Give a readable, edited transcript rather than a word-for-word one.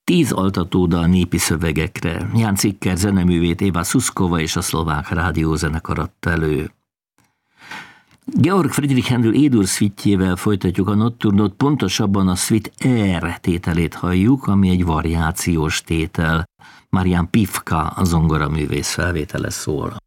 10 altatóda a népi szövegekre. Ján Cikker zeneművét Éva Szuszkova és a Szlovák Rádiózenekar adta elő. Georg Friedrich Händel E-dur szvittjével folytatjuk a Notturnót, pontosabban a szvit R tételét halljuk, ami egy variációs tétel. Marián Pivka, a zongoraművész felvétele szól.